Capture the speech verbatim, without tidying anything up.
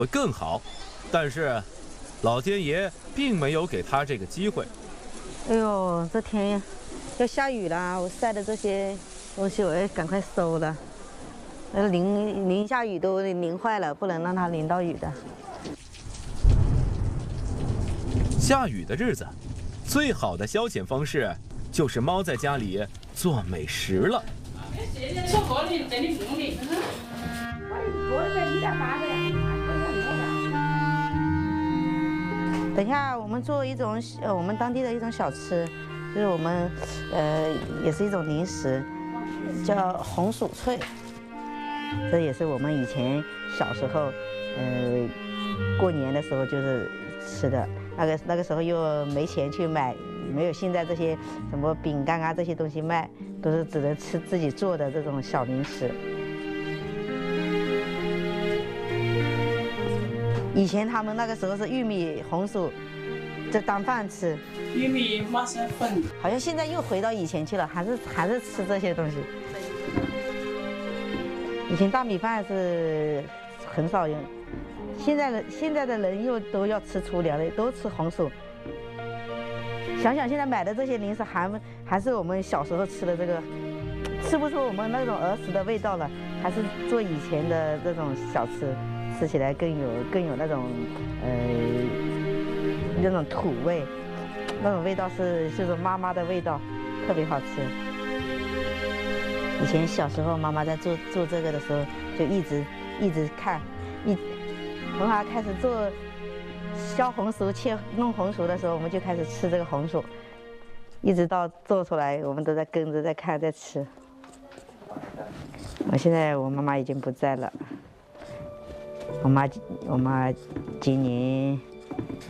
会更好，但是老天爷并没有给他这个机会。 哎呦，这天要下雨了，我晒的这些东西我要赶快收了。那淋淋下雨都淋坏了，不能让它淋到雨的。 下雨的日子，最好的消遣方式就是猫在家里做美食了。 等一下，我们做一种呃我们当地的一种小吃，就是我们呃也是一种零食，叫红薯脆。这也是我们以前小时候呃过年的时候就是吃的。那个那个时候又没钱去买，没有现在这些什么饼干啊这些东西卖，都是只能吃自己做的这种小零食。以前他们那个时候是玉米红薯，这当饭吃。 玉米花生粉， 好像现在又回到以前去了，还是还是吃这些东西。以前大米饭是很少用，现在的现在的人又都要吃粗粮的，都吃红薯。想想现在买的这些零食还还是我们小时候吃的这个，吃不出我们那种儿时的味道了，还是做以前的这种小吃。吃起来更有更有那种呃那种土味，那种味道是就是妈妈的味道，特别好吃。以前小时候妈妈在做做这个的时候，就一直一直看，一从她开始做削红薯、切弄红薯的时候，我们就开始吃这个红薯，一直到做出来，我们都在跟着在看在吃。我现在我妈妈已经不在了。我妈，我妈今年